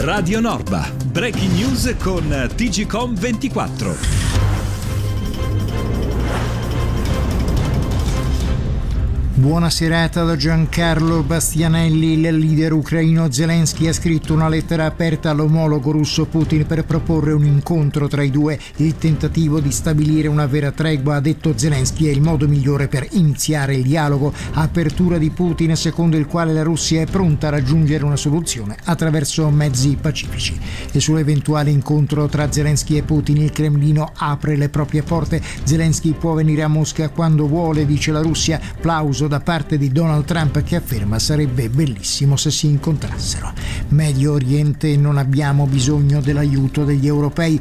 Radio Norba, breaking news con TGcom24. Buona serata da Giancarlo Bastianelli. Il leader ucraino Zelensky ha scritto una lettera aperta all'omologo russo Putin per proporre un incontro tra i due. Il tentativo di stabilire una vera tregua, ha detto Zelensky, è il modo migliore per iniziare il dialogo. Apertura di Putin secondo il quale la Russia è pronta a raggiungere una soluzione attraverso mezzi pacifici. E sull'eventuale incontro tra Zelensky e Putin il Cremlino apre le proprie porte. Zelensky può venire a Mosca quando vuole, dice la Russia. Plauso da parte di Donald Trump, che afferma sarebbe bellissimo se si incontrassero. Medio Oriente: non abbiamo bisogno dell'aiuto degli europei.